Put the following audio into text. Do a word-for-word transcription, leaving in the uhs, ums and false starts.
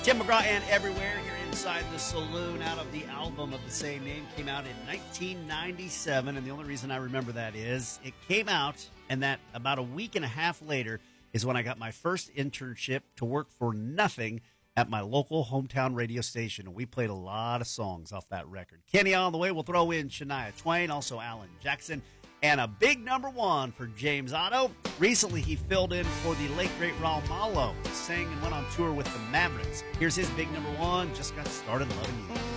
Tim McGraw and Everywhere here inside the saloon out of the album of the same name. Came out in nineteen ninety-seven, and the only reason I remember that is it came out, and that about a week and a half later is when I got my first internship to work for nothing at my local hometown radio station, and we played a lot of songs off that record. Kenny on the way. We'll throw in Shania Twain, also Alan Jackson, and a big number one for James Otto. Recently, he filled in for the late, great Raul Malo. Sang and went on tour with the Mavericks. Here's his big number one, Just Got Started Loving You.